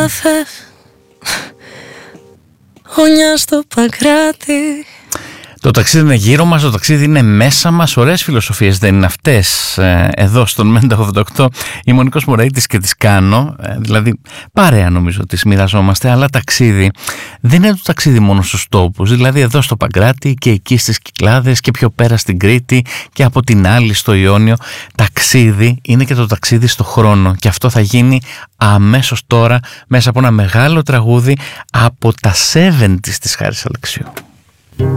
θες, γωνιά στο Παγκράτη. Το ταξίδι είναι γύρω μας, το ταξίδι είναι μέσα μας. Ωραίες φιλοσοφίες δεν είναι αυτές? Εδώ στον Mental of the 8 η Μονικός Μωραΐτης και τις κάνω, δηλαδή παρέα νομίζω τις μοιραζόμαστε, αλλά ταξίδι δεν είναι το ταξίδι μόνο στους τόπους, δηλαδή εδώ στο Παγκράτη και εκεί στις Κυκλάδες και πιο πέρα στην Κρήτη και από την άλλη στο Ιόνιο. Ταξίδι είναι και το ταξίδι στο χρόνο, και αυτό θα γίνει αμέσως τώρα μέσα από ένα μεγάλο τραγούδι από τα 70's της Χάρης Αλεξίου.